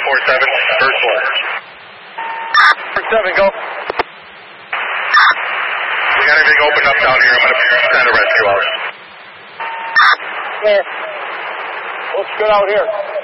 4-7, first floor. 4-7, go. We got everything open up down here. I'm going to send a rescue out. Clear. Looks good out here.